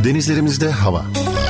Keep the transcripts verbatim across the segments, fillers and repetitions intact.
Denizlerimizde hava.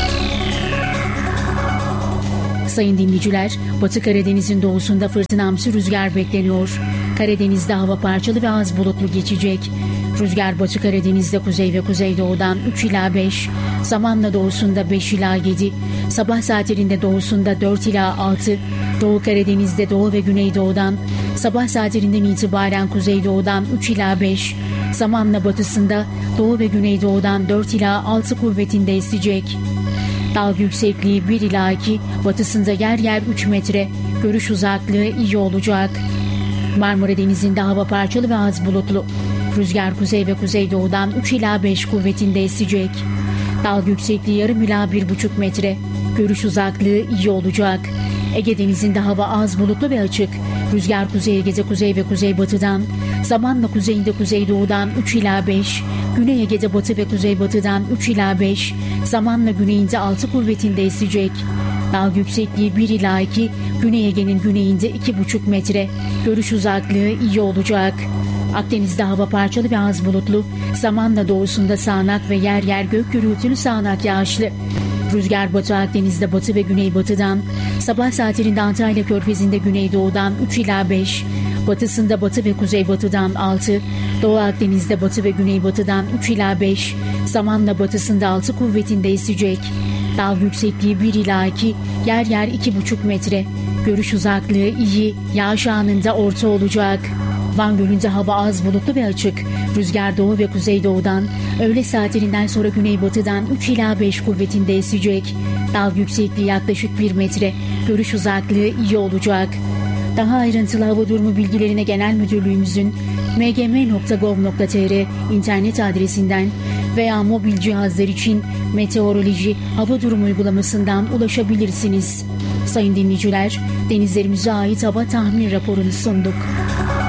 Sayın dinleyiciler, Batı Karadeniz'in doğusunda fırtınamsı rüzgar bekleniyor. Karadeniz'de hava parçalı ve az bulutlu geçecek. Rüzgar Batı Karadeniz'de kuzey ve kuzeydoğudan üç ila beş, zamanla doğusunda beş ila yedi, sabah saatlerinde doğusunda dört ila altı, Doğu Karadeniz'de doğu ve güneydoğudan, sabah saatlerinden itibaren kuzeydoğudan üç ila beş, zamanla batısında doğu ve güneydoğudan dört ila altı kuvvetinde esecek. Dalga yüksekliği bir ila iki, batısında yer yer üç metre, görüş uzaklığı iyi olacak. Marmara Denizi'nde hava parçalı ve az bulutlu. Rüzgar kuzey ve kuzeydoğudan üç ila beş kuvvetinde esecek. Dalga yüksekliği yarım ila bir buçuk metre, görüş uzaklığı iyi olacak. Ege Denizi'nde hava az bulutlu ve açık. Rüzgar Kuzey Ege'de kuzey ve kuzeybatıdan, zamanla kuzeyinde kuzeydoğudan üç ila beş, Güney Ege'de batı ve kuzeybatıdan üç ila beş, zamanla güneyinde altı kuvvetinde esecek. Dalga yüksekliği bir ila iki, Güney Ege'nin güneyinde iki buçuk metre, görüş uzaklığı iyi olacak. Akdeniz'de hava parçalı ve az bulutlu, zamanla doğusunda sağanak ve yer yer gök gürültülü sağanak yağışlı. Rüzgar Batı Akdeniz'de batı ve güneybatıdan, sabah saatlerinde Antalya Körfezi'nde güneydoğudan üç ila beş, batısında batı ve kuzeybatıdan altı, Doğu Akdeniz'de batı ve güneybatıdan üç ila beş, zamanla batısında altı kuvvetinde esecek. Dalga yüksekliği bir ila iki, yer yer iki buçuk metre, görüş uzaklığı iyi, yağış anında orta olacak. Van Gölü'nde hava az bulutlu ve açık. Rüzgar doğu ve kuzeydoğudan, öğle saatlerinden sonra güneybatıdan üç ila beş kuvvetinde esecek. Dalga yüksekliği yaklaşık bir metre, görüş uzaklığı iyi olacak. Daha ayrıntılı hava durumu bilgilerine Genel Müdürlüğümüzün m g m nokta gov nokta t r internet adresinden veya mobil cihazlar için meteoroloji hava durumu uygulamasından ulaşabilirsiniz. Sayın dinleyiciler, denizlerimize ait hava tahmin raporunu sunduk.